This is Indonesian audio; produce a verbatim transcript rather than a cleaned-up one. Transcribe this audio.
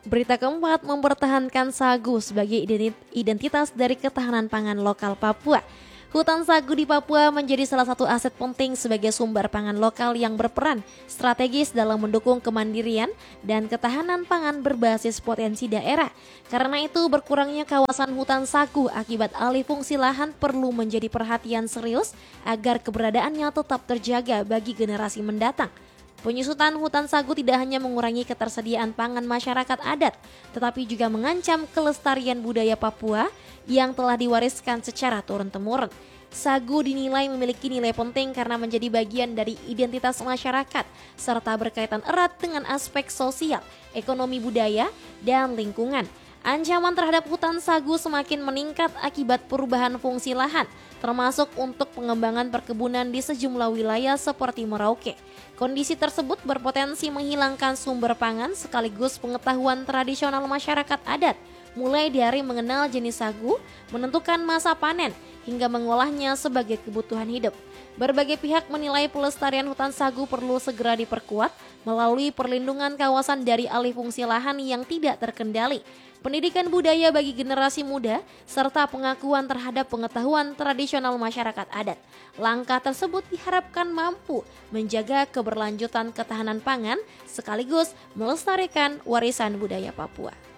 Berita keempat, mempertahankan sagu sebagai identitas dari ketahanan pangan lokal Papua. Hutan sagu di Papua menjadi salah satu aset penting sebagai sumber pangan lokal yang berperan strategis dalam mendukung kemandirian dan ketahanan pangan berbasis potensi daerah. Karena itu, berkurangnya kawasan hutan sagu akibat alih fungsi lahan perlu menjadi perhatian serius agar keberadaannya tetap terjaga bagi generasi mendatang. Penyusutan hutan sagu tidak hanya mengurangi ketersediaan pangan masyarakat adat, tetapi juga mengancam kelestarian budaya Papua yang telah diwariskan secara turun-temurun. Sagu dinilai memiliki nilai penting karena menjadi bagian dari identitas masyarakat, serta berkaitan erat dengan aspek sosial, ekonomi budaya, dan lingkungan. Ancaman terhadap hutan sagu semakin meningkat akibat perubahan fungsi lahan, termasuk untuk pengembangan perkebunan di sejumlah wilayah seperti Merauke. Kondisi tersebut berpotensi menghilangkan sumber pangan sekaligus pengetahuan tradisional masyarakat adat, mulai dari mengenal jenis sagu, menentukan masa panen, hingga mengolahnya sebagai kebutuhan hidup. Berbagai pihak menilai pelestarian hutan sagu perlu segera diperkuat melalui perlindungan kawasan dari alih fungsi lahan yang tidak terkendali, pendidikan budaya bagi generasi muda, serta pengakuan terhadap pengetahuan tradisional masyarakat adat. Langkah tersebut diharapkan mampu menjaga keberlanjutan ketahanan pangan sekaligus melestarikan warisan budaya Papua.